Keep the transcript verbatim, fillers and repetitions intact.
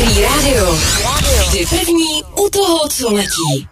Dobrý rádio. Vždy první u toho, co letí.